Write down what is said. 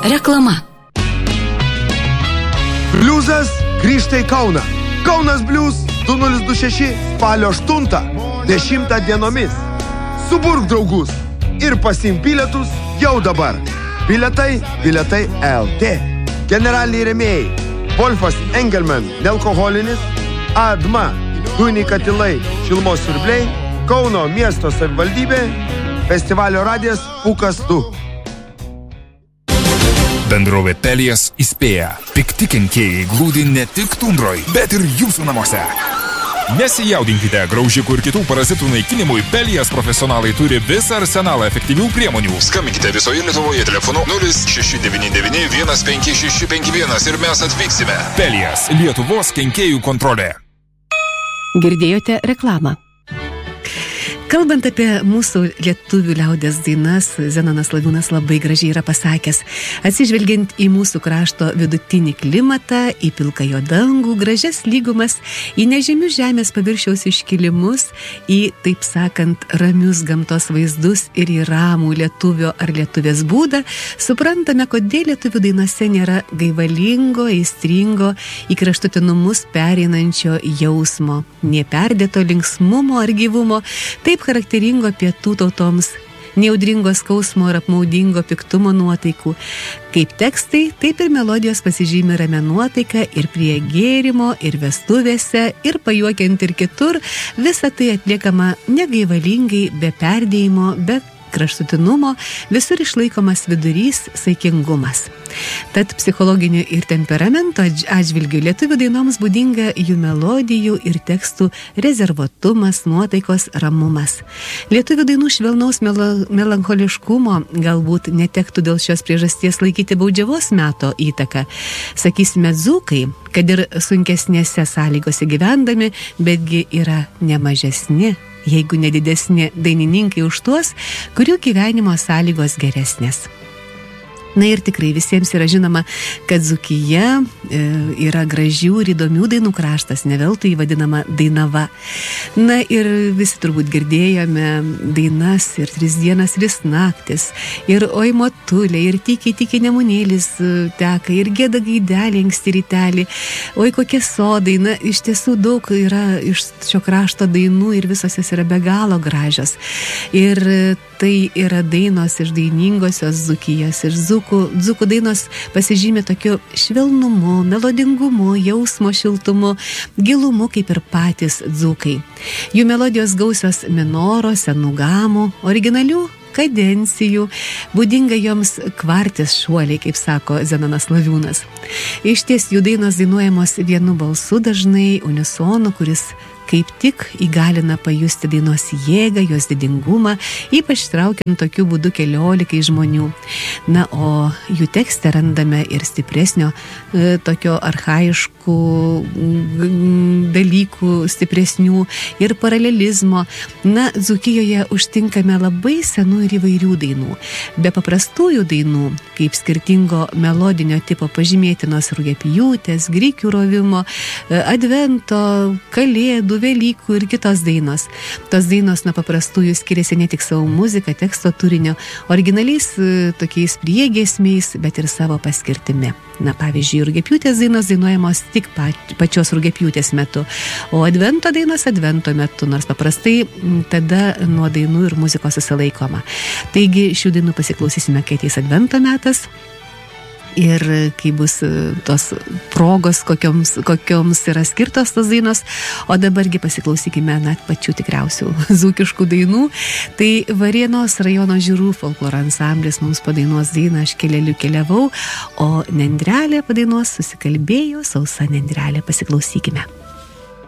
Reklama. Bliuzas grįžta į Kauną. Kaunas Bliuz 2026 spalio 8-10 dienomis. Suburk draugus ir pasiimk bilietus jau dabar. Bilietai LT. Generaliniai rėmėjai: Wolfas Engelman nealkoholinis, ADMA dujiniai katilai šilumos siurbliai, Kauno miesto savivaldybė, festivalio radijas Pūkas 2. Bendrovė Pelijas įspėja: pikti kenkėjai glūdi ne tik tundroj, bet ir jūsų namuose. Nesijaudinkite, graužikų ir kitų parazitų naikinimui Pelijas profesionalai turi visą arsenalą efektyvių priemonių. Skambinkite visoje Lietuvoje telefonu 0699 15651 ir mes atvyksime. Pelijas, Lietuvos kenkėjų kontrolė. Girdėjote reklamą. Kalbant apie mūsų lietuvių liaudės dainas, Zenonas Laviūnas labai gražiai yra pasakęs: atsižvelgiant į mūsų krašto vidutinį klimatą, į pilkąjo dangų, gražias lygumas, į nežymius žemės paviršiaus iškilimus, į, taip sakant, ramius gamtos vaizdus ir į ramų lietuvio ar lietuvės būdą, suprantame, kodėl lietuvių dainose nėra gaivalingo, aistringo, į kraštutinumus pereinančio jausmo, neperdėto linksmumo ar gyvumo, taip charakteringo pietų tautoms, neaudringo skausmo ir apmaudingo piktumo nuotaikų. Kaip tekstai, taip ir melodijos pasižymi ramia nuotaika ir prie gėrimo, ir vestuvėse, ir pajuokiant ir kitur. Visa tai atliekama negaivalingai, be perdėjimo, be kraštutinumo, visur išlaikomas vidurys, saikingumas. Tad psichologinių ir temperamento atžvilgių lietuvių dainoms būdinga jų melodijų ir tekstų rezervuotumas, nuotaikos ramumas. Lietuvių dainų švelnaus melancholiškumo galbūt netektų dėl šios priežasties laikyti baudžiavos meto įtaką. Sakysime, dzūkai, kad ir sunkesnėse sąlygose gyvendami, betgi yra nemažesni, jeigu nedidesni dainininkai už tuos, kurių gyvenimo sąlygos geresnės. Na ir tikrai visiems yra žinoma, kad Dzūkija yra gražių ir įdomių dainų kraštas, ne veltui jį vadinama Dainava. Na ir visi turbūt girdėjome dainas ir 3 dienas 3 naktis, ir oi motulė, ir tykiai nemunėlis teka, ir gėda gaidelė anksti rytelį, oi kokie sodai. Na, iš tiesų daug yra iš šio krašto dainų ir visos jos yra be galo gražios. Ir tai yra dainos iš dainingosios Dzūkijos, iš Dzūkų dainos pasižymė tokiu švelnumu, melodingumu, jausmo šiltumu, gilumu kaip ir patys dzūkai. Jų melodijos gausios minoro, senų gamų, originalių kadencijų, būdinga joms kvartis šuoliai, kaip sako Zenonas Laviūnas. Iš ties jų dainos dainuojamos vienu balsu dažnai, unisonu, kuris kaip tik įgalina pajusti dainos jėgą, jos didingumą, ypač traukiant tokiu būdu 14 žmonių. Na, o jų tekste randame ir stipresnio, tokio archaiškų dalykų, stipresnių ir paralelizmo. Na, Dzūkijoje užtinkame labai senų ir įvairių dainų. Be paprastųjų dainų, kaip skirtingo melodinio tipo pažymėtinos rugiapjūtės, grikių rovimo, advento, kalėdų, Velykų ir kitos dainos. Tos dainos nuo paprastųjų skiriasi ne tik savo muzika, teksto turinio, originaliais tokiais priegiesmiais, bet ir savo paskirtimi. Na, pavyzdžiui, rugiapjūtės dainos dainuojamos tik pačios rugiapjūtės metu, o advento dainos advento metu, nors paprastai tada nuo dainų ir muzikos susilaikoma. Taigi šių dainų pasiklausysime, kai ateis advento metas. Ir kai bus tos progos, kokioms yra skirtos tos dainos, o dabargi pasiklausykime net pačių tikriausių dzūkiškų dainų. Tai Varėnos rajono Žirų folkloro ansamblis mums padainuos dainą Aš keleliu keliavau, o Nendrelė padainuos Susikalbėjo sausa nendrelė. Pasiklausykime.